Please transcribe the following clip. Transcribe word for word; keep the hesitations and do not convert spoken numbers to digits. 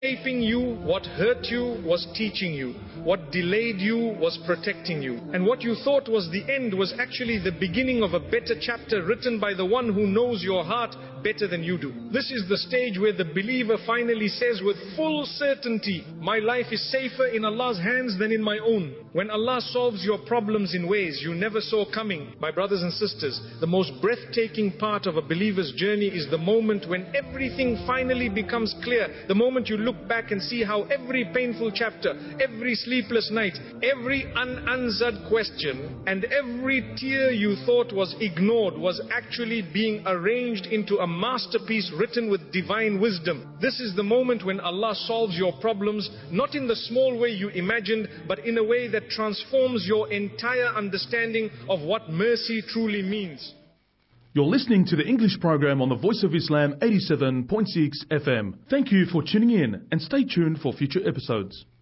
shaping you, what hurt you was teaching you. What delayed you was protecting you. And what you thought was the end was actually the beginning of a better chapter written by the one who knows your heart better than you do. This is the stage where the believer finally says with full certainty, my life is safer in Allah's hands than in my own. When Allah solves your problems in ways you never saw coming, my brothers and sisters, the most breathtaking part of a believer's journey is the moment when everything finally becomes clear. The moment you look back and see how every painful chapter, every sleepless night, every unanswered question, and every tear you thought was ignored was actually being arranged into a masterpiece written with divine wisdom. This is the moment when Allah solves your problems, not in the small way you imagined, but in a way that transforms your entire understanding of what mercy truly means. You're listening to the English program on the Voice of Islam eighty-seven point six F M. Thank you for tuning in and stay tuned for future episodes.